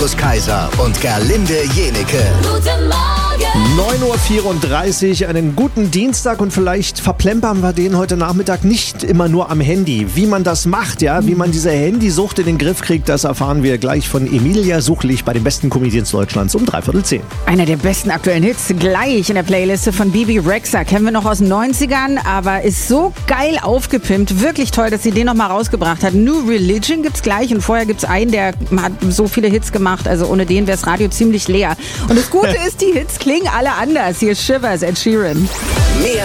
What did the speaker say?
Kaiser und Gerlinde Jenecke. Guten Morgen! 9.34 Uhr, einen guten Dienstag und vielleicht verplempern wir den heute Nachmittag nicht immer nur am Handy. Wie man das macht, ja, wie man diese Handysucht in den Griff kriegt, das erfahren wir gleich von Emilia Suchlich bei den besten Comedians Deutschlands um 9:45. Einer der besten aktuellen Hits gleich in der Playliste von Bibi Rexha. Kennen wir noch aus den 90ern, aber ist so geil aufgepimpt. Wirklich toll, dass sie den nochmal rausgebracht hat. New Religion gibt's gleich und vorher gibt's einen, der hat so viele Hits gemacht. Also ohne den wäre das Radio ziemlich leer. Und das Gute ist, die Hits klingen alle anders. Hier ist Shivers, Ed Sheeran. Mehr